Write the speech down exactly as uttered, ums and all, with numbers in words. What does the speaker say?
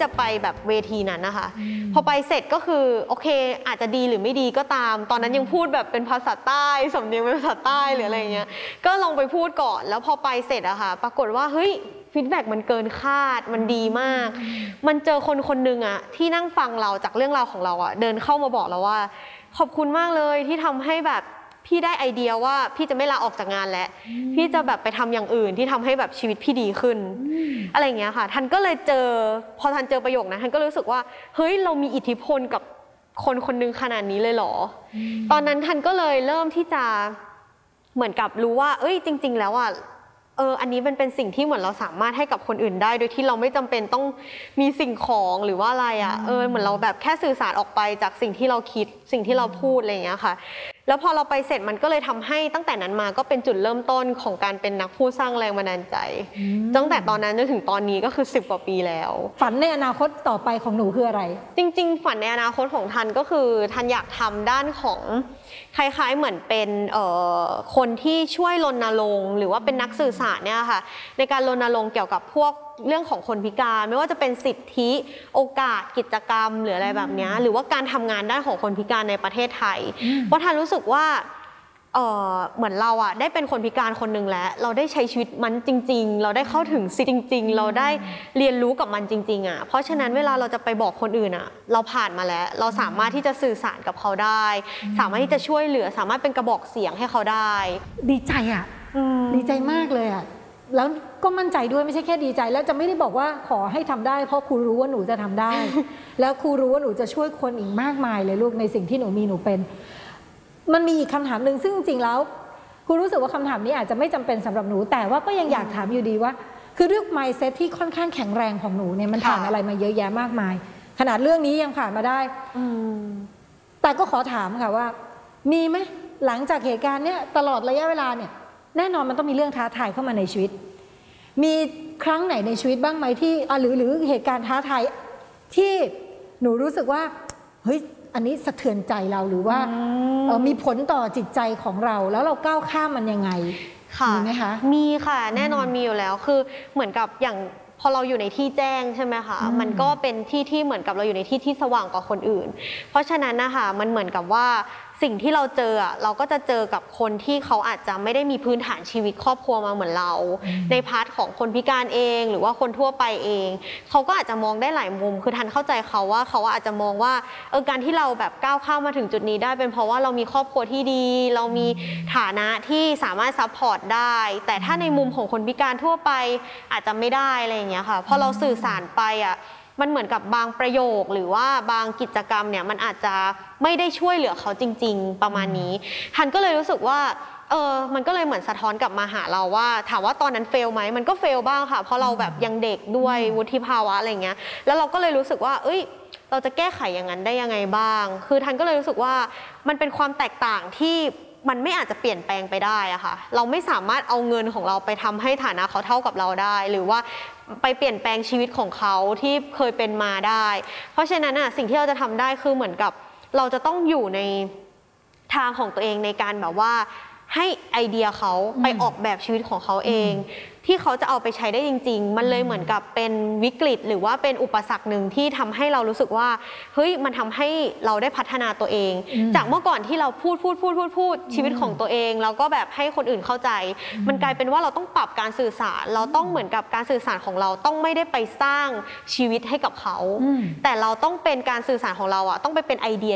จะไปแบบเวทีนั้นนะคะพอไปเสร็จก็คือโอเคอาจจะดีหรือไม่ดีก็ตามตอนนั้นยังพูดแบบเป็นภาษาใต้สำเนียงเป็นภาษาใต้หรืออะไรเงี้ยก็ลองไปพูดก่อนแล้วพอไปเสร็จอะค่ะปรากฏว่าเฮ้ยฟีดแบ็กมันเกินคาดมันดีมากมันเจอคนคนหนึ่งอะที่นั่งฟังเราจากเรื่องราวของเราอะเดินเข้ามาบอกเราว่าขอบคุณมากเลยที่ทำให้แบบพี่ได้ไอเดียว่าพี่จะไม่ลาออกจากงานแล้วพี่จะแบบไปทำอย่างอื่นที่ทำให้แบบชีวิตพี่ดีขึ้นอะไรอย่างเงี้ยค่ะทันก็เลยเจอพอทันเจอประโยคนั้นทันก็รู้สึกว่าเฮ้ยเรามีอิทธิพลกับคนคนนึงขนาดนี้เลยเหรอตอนนั้นทันก็เลยเริ่มที่จะเหมือนกับรู้ว่าเอ้ยจริงๆแล้วอ่ะเอออันนี้มันเป็นสิ่งที่เหมือนเราสามารถให้กับคนอื่นได้โดยที่เราไม่จำเป็นต้องมีสิ่งของหรือว่าอะไรอ่ะเออเหมือนเราแบบแค่สื่อสารออกไปจากสิ่งที่เราคิดสิ่งที่เราพูดอะไรอย่างเงี้ยค่ะแล้วพอเราไปเสร็จมันก็เลยทำให้ตั้งแต่นั้นมาก็เป็นจุดเริ่มต้นของการเป็นนักพูดสร้างแรงบันดาลใจตั้งแต่ตอนนั้นจนถึงตอนนี้ก็คือสิบกว่าปีแล้วฝันในอนาคตต่อไปของหนูคืออะไรจริงๆฝันในอนาคตของทันก็คือทันอยากทำด้านของคล้ายๆเหมือนเป็นคนที่ช่วยรณรงค์หรือว่าเป็นนักสื่อสารเนี่ยค่ะในการรณรงค์เกี่ยวกับพวกเรื่องของคนพิการไม่ว่าจะเป็นสิทธิโอกาสกิจกรรมหรืออะไรแบบนี้หรือว่าการทำงานด้านของคนพิการในประเทศไทยเพราะทันรู้สึกว่าเอ่อเหมือนเราอ่ะได้เป็นคนพิการคนหนึ่งแล้วเราได้ใช้ชีวิตมันจริงๆเราได้เข้าถึงสิทธิจริงๆเราได้เรียนรู้กับมันจริงๆอ่ะเพราะฉะนั้นเวลาเราจะไปบอกคนอื่นอ่ะเราผ่านมาแล้วเราสามารถที่จะสื่อสารกับเขาได้สามารถที่จะช่วยเหลือสามารถเป็นกระบอกเสียงให้เขาได้ดีใจอ่ะดีใจมากเลยอ่ะแล้วก็มั่นใจด้วยไม่ใช่แค่ดีใจแล้วจะไม่ได้บอกว่าขอให้ทำได้เพราะครูรู้ว่าหนูจะทำได้ แล้วครูรู้ว่าหนูจะช่วยคนอีกมากมายเลยลูกในสิ่งที่หนูมีหนูเป็นมันมีอีกคำถามหนึ่งซึ่งจริงๆแล้วครูรู้สึกว่าคำถามนี้อาจจะไม่จำเป็นสำหรับหนูแต่ว่าก็ยังอยากถามอยู่ดีว่าคือเรื่อง mindset ที่ค่อนข้างแข็งแรงของหนูเนี่ยมันผ่านอะไรมาเยอะแยะมากมายขนาดเรื่องนี้ยังผ่านมาได้แต่ก็ขอถามค่ะว่ามีไหมหลังจากเหตุการณ์เนี้ยตลอดระยะเวลาเนี่ยแน่นอนมันต้องมีเรื่องท้าทายเข้ามาในชีวิตมีครั้งไหนในชีวิตบ้างไหมที่หรือหรือเหตุการณ์ท้าทายที่หนูรู้สึกว่าเฮ้ยอันนี้สะเทือนใจเราหรือว่ามีผลต่อจิตใจของเราแล้วเราก้าวข้ามมันยังไงมีไหมคะมีค่ะแน่นอนมีอยู่แล้วคือเหมือนกับอย่างพอเราอยู่ในที่แจ้งใช่ไหมคะมันก็เป็นที่ที่เหมือนกับเราอยู่ในที่ที่สว่างกว่าคนอื่นเพราะฉะนั้นนะคะมันเหมือนกับว่าสิ่งที่เราเจออ่ะเราก็จะเจอกับคนที่เขาอาจจะไม่ได้มีพื้นฐานชีวิตครอบครัวมาเหมือนเราในพาร์ทของคนพิการเองหรือว่าคนทั่วไปเองเขาก็อาจจะมองได้หลายมุมคือทันเข้าใจเขาว่าเขาอาจจะมองว่าเออการที่เราแบบก้าวข้ามมาถึงจุดนี้ได้เป็นเพราะว่าเรามีครอบครัวที่ดีเรามีฐานะที่สามารถซัพพอร์ตได้แต่ถ้าในมุมของคนพิการทั่วไปอาจจะไม่ได้อะไรอย่างเงี้ยค่ะพอเราสื่อสารไปอ่ะมันเหมือนกับบางประโยคหรือว่าบางกิจกรรมเนี่ยมันอาจจะไม่ได้ช่วยเหลือเขาจริงๆประมาณนี้ทันก็เลยรู้สึกว่าเออมันก็เลยเหมือนสะท้อนกลับมาหาเราว่าถามว่าตอนนั้นเฟลไหมมันก็เฟลบ้างค่ะเพราะเราแบบยังเด็กด้วยวุฒิภาวะอะไรเงี้ยแล้วเราก็เลยรู้สึกว่าเอ้ยเราจะแก้ไขอย่างนั้นได้ยังไงบ้างคือทันก็เลยรู้สึกว่ามันเป็นความแตกต่างที่มันไม่อาจจะเปลี่ยนแปลงไปได้อะค่ะเราไม่สามารถเอาเงินของเราไปทำให้ฐานะเขาเท่ากับเราได้หรือว่าไปเปลี่ยนแปลงชีวิตของเขาที่เคยเป็นมาได้เพราะฉะนั้นอะสิ่งที่เราจะทำได้คือเหมือนกับเราจะต้องอยู่ในทางของตัวเองในการแบบว่าให้ไอเดียเขาไปออกแบบชีวิตของเขาเองที่เขาจะเอาไปใช้ได้จริงๆมันเลยเหมือนกับเป็นวิกฤตหรือว่าเป็นอุปสรรคหนึ่งที่ทำให้เรารู้สึกว่าเฮ้ยมันทำให้เราได้พัฒนาตัวเองจากเมื่อก่อนที่เราพูดพูดพูดพูดพูดชีวิตของตัวเองแล้วก็แบบให้คนอื่นเข้าใจมันกลายเป็นว่าเราต้องปรับการสื่อสารเราต้องเหมือนกับการสื่อสารของเราต้องไม่ได้ไปสร้างชีวิตให้กับเขาแต่เราต้องเป็นการสื่อสารของเราอะต้องไปเป็นไอเดีย